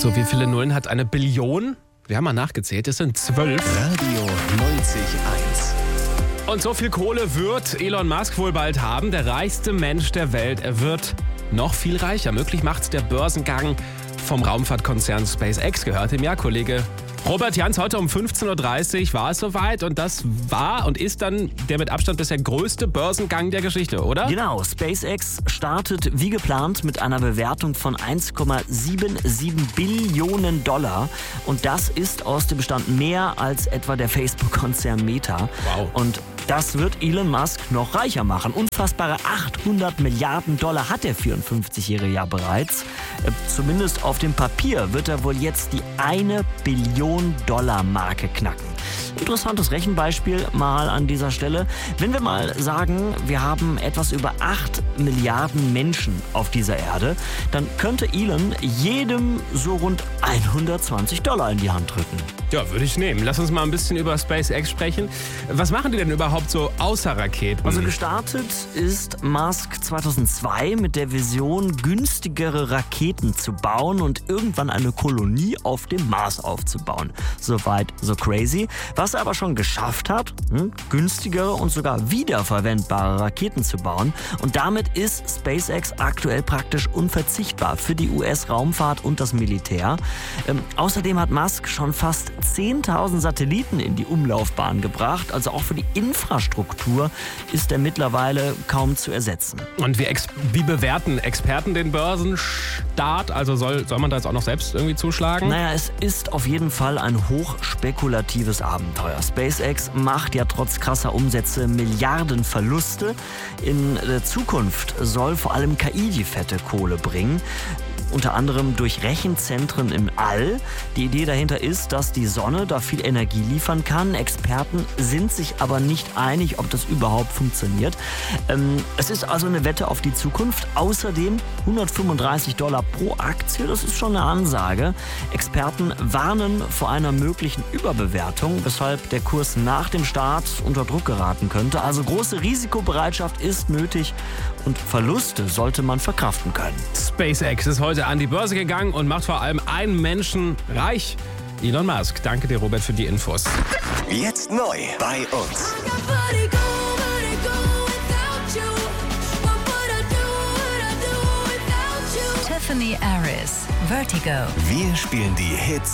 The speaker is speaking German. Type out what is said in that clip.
So, wie viele Nullen hat eine Billion? Wir haben mal nachgezählt, es sind 12. Radio 90.1. Und so viel Kohle wird Elon Musk wohl bald haben. Der reichste Mensch der Welt. Er wird noch viel reicher. Möglich macht's der Börsengang vom Raumfahrtkonzern SpaceX. Gehört ihm ja, Kollege Robert Jans. Heute um 15.30 Uhr war es soweit. Und das war und ist dann der mit Abstand bisher größte Börsengang der Geschichte, oder? Genau, SpaceX startet wie geplant mit einer Bewertung von 1,77 Billionen $. Und das ist aus dem Bestand mehr als etwa der Facebook-Konzern Meta. Wow. Und das wird Elon Musk noch reicher machen. Unfassbare 800 Milliarden $ hat der 54-Jährige ja bereits. Zumindest auf dem Papier wird er wohl jetzt die 1 Billion $ Marke knacken. Interessantes Rechenbeispiel mal an dieser Stelle. Wenn wir mal sagen, wir haben etwas über 8 Milliarden Menschen auf dieser Erde, dann könnte Elon jedem so rund 120 $ in die Hand drücken. Ja, würde ich nehmen. Lass uns mal ein bisschen über SpaceX sprechen. Was machen die denn überhaupt so außer Raketen? Also gestartet ist Musk 2002 mit der Vision, günstigere Raketen zu bauen und irgendwann eine Kolonie auf dem Mars aufzubauen. Soweit, so crazy. Was er aber schon geschafft hat, günstigere und sogar wiederverwendbare Raketen zu bauen. Und damit ist SpaceX aktuell praktisch unverzichtbar für die US-Raumfahrt und das Militär. Außerdem hat Musk schon fast 10.000 Satelliten in die Umlaufbahn gebracht. Also auch für die Infrastruktur ist er mittlerweile kaum zu ersetzen. Und wie bewerten Experten den Börsenstart? Also soll man da jetzt auch noch selbst irgendwie zuschlagen? Naja, es ist auf jeden Fall ein hochspekulatives Abenteuer. SpaceX macht ja trotz krasser Umsätze Milliarden Verluste. In der Zukunft soll vor allem KI die fette Kohle bringen. Unter anderem durch Rechenzentren im All. Die Idee dahinter ist, dass die Sonne da viel Energie liefern kann. Experten sind sich aber nicht einig, ob das überhaupt funktioniert. Es ist also eine Wette auf die Zukunft. Außerdem 135 $ pro Aktie, das ist schon eine Ansage. Experten warnen vor einer möglichen Überbewertung, weshalb der Kurs nach dem Start unter Druck geraten könnte. Also große Risikobereitschaft ist nötig und Verluste sollte man verkraften können. SpaceX ist heute an die Börse gegangen und macht vor allem einen Menschen reich. Elon Musk. Danke dir, Robert, für die Infos. Jetzt neu bei uns. Tiffany Aris, Vertigo. Wir spielen die Hits